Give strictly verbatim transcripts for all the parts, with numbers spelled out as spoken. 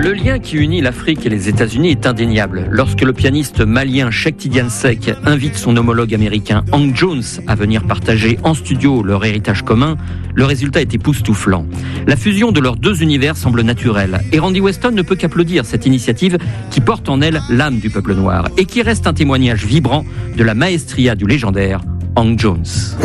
Le lien qui unit l'Afrique et les États-Unis est indéniable. Lorsque le pianiste malien Cheikh Tidiane Seck invite son homologue américain Hank Jones à venir partager en studio leur héritage commun, le résultat est époustouflant. La fusion de leurs deux univers semble naturelle et Randy Weston ne peut qu'applaudir cette initiative qui porte en elle l'âme du peuple noir et qui reste un témoignage vibrant de la maestria du légendaire Hank Jones.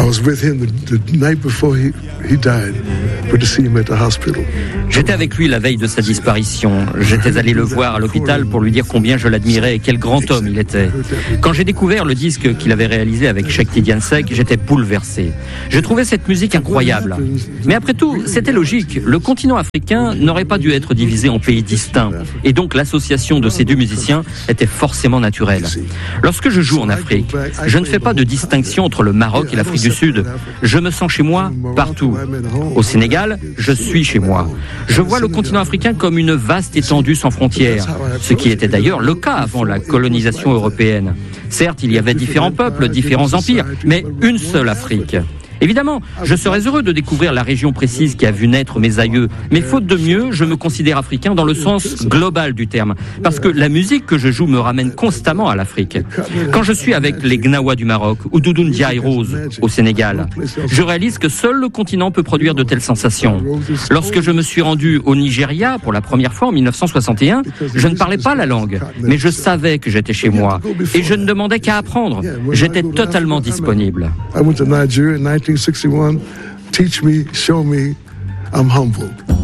J'étais avec lui la veille de sa disparition. J'étais allé le voir à l'hôpital pour lui dire combien je l'admirais et quel grand homme il était. Quand j'ai découvert le disque qu'il avait réalisé avec Cheikh Tidiane Seck, j'étais bouleversé. Je trouvais cette musique incroyable. Mais après tout, c'était logique. Le continent africain n'aurait pas dû être divisé en pays distincts. Et donc l'association de ces deux musiciens était forcément naturelle. Lorsque je joue en Afrique, je ne fais pas de distinction entre le Maroc et l'Afrique du Sud. Je me sens chez moi partout. Au Sénégal, je suis chez moi. Je vois le continent africain comme une vaste étendue sans frontières, ce qui était d'ailleurs le cas avant la colonisation européenne. Certes, il y avait différents peuples, différents empires, mais une seule Afrique. Évidemment, je serais heureux de découvrir la région précise qui a vu naître mes aïeux, mais faute de mieux, je me considère africain dans le sens global du terme, parce que la musique que je joue me ramène constamment à l'Afrique. Quand je suis avec les Gnawa du Maroc ou Doudou Ndiaye Rose au Sénégal, je réalise que seul le continent peut produire de telles sensations. Lorsque je me suis rendu au Nigeria pour la première fois en mille neuf cent soixante et un, je ne parlais pas la langue, mais je savais que j'étais chez moi et je ne demandais qu'à apprendre. J'étais totalement disponible. I went to Nigeria in nineteen sixty-one. Teach me, show me, I'm humble.